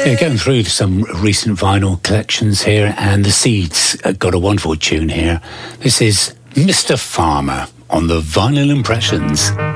Yeah, going through some recent vinyl collections here, and the Seeds got a wonderful tune here. This is Mr. Farmer on the Vinyl Impressions.